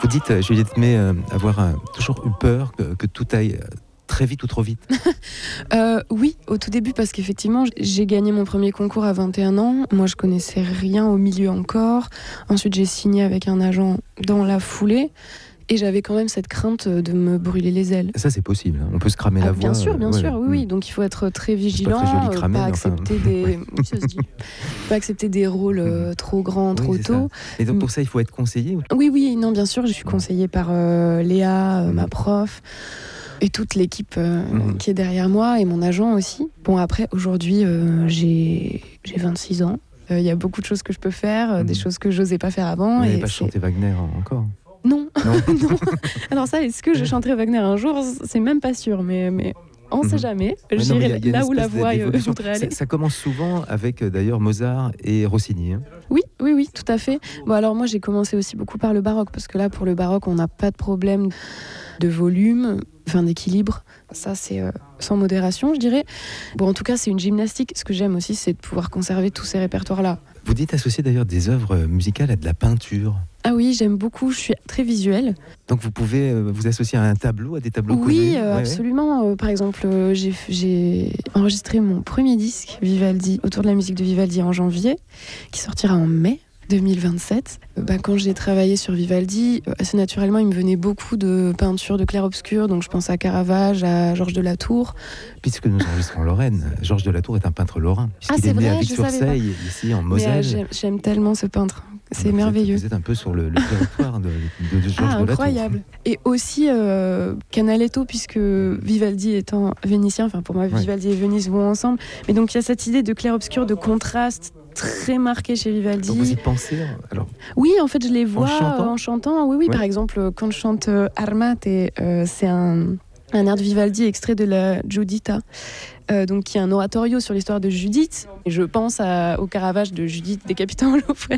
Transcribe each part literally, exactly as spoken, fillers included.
Vous dites, euh, Juliette May, euh, avoir euh, toujours eu peur que, que tout aille euh, très vite ou trop vite. euh, Oui, au tout début, parce qu'effectivement, j'ai gagné mon premier concours à vingt et un ans. Moi, je connaissais rien au milieu encore. Ensuite, j'ai signé avec un agent dans la foulée. Et j'avais quand même cette crainte de me brûler les ailes. Ça, c'est possible. On peut se cramer ah, la voix. Bien sûr, bien euh, sûr, ouais, oui, mmh. oui. Donc, il faut être très vigilant, pas, très joli cramer, pas mais accepter enfin... des, oui, ça se dit. pas accepter des rôles euh, trop grands, trop oui, tôt. Et donc, pour ça, il faut être conseillé. Oui, oui, non, bien sûr, je suis conseillée par euh, Léa, euh, mmh. ma prof. Et toute l'équipe euh, mmh. qui est derrière moi et mon agent aussi. Bon, après, aujourd'hui, euh, j'ai, j'ai vingt-six ans. Il euh, y a beaucoup de choses que je peux faire, euh, mmh. des choses que je n'osais pas faire avant. Vous et n'avez pas c'est... chanté Wagner encore? Non. Non. non. Alors ça, est-ce que je chanterai Wagner un jour? C'est même pas sûr, mais... mais... On ne sait jamais. Ouais, J'irai non, y a, y a là où la voix voudrait aller. Ça, ça commence souvent avec euh, d'ailleurs Mozart et Rossini. Hein. Oui, oui, oui, tout à fait. Bon, alors moi, j'ai commencé aussi beaucoup par le baroque, parce que là, pour le baroque, on n'a pas de problème de volume, enfin d'équilibre. Ça, c'est euh, sans modération, je dirais. Bon, en tout cas, c'est une gymnastique. Ce que j'aime aussi, c'est de pouvoir conserver tous ces répertoires-là. Vous dites associer d'ailleurs des œuvres musicales à de la peinture. Ah oui, j'aime beaucoup, je suis très visuelle. Donc vous pouvez euh, vous associer à un tableau, à des tableaux connus? Oui, euh, ouais, absolument. Ouais. Euh, par exemple, euh, j'ai, j'ai enregistré mon premier disque, Vivaldi, autour de la musique de Vivaldi en janvier, qui sortira en mai deux mille vingt-sept. Euh, bah, quand j'ai travaillé sur Vivaldi, euh, assez naturellement, il me venait beaucoup de peintures de clair-obscur, donc je pense à Caravage, à Georges de la Tour. Puisque nous enregistrons en Lorraine, Georges de la Tour est un peintre lorrain. Ah, c'est est né vrai, à Vic-sur-Seille, ici en Moselle. Mais, euh, j'aime, j'aime tellement ce peintre. C'est vous merveilleux. Êtes, vous êtes un peu sur le, le territoire de, de, de Georges ah, de la Tour. Incroyable. Et aussi euh, Canaletto, puisque Vivaldi étant vénitien, enfin pour moi Vivaldi ouais. et Venise vont ensemble. Mais donc il y a cette idée de clair-obscur, de contraste très marqué chez Vivaldi. Donc vous y pensez alors? Oui, en fait, je les vois en chantant. Euh, en chantant. Oui, oui. Ouais. Par exemple, quand je chante euh, Armate, euh, c'est un, un air de Vivaldi extrait de la Giuditta. Euh, donc qui est un oratorio sur l'histoire de Judith. Et je pense à, au Caravage de Judith décapitant Holofrène.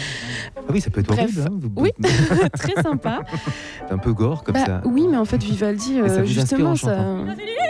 Ah oui, ça peut être Bref, horrible. Hein, vous... Oui, très sympa. C'est un peu gore comme bah, ça. Oui, mais en fait, Vivaldi, euh, ça vous justement, inspire en ça...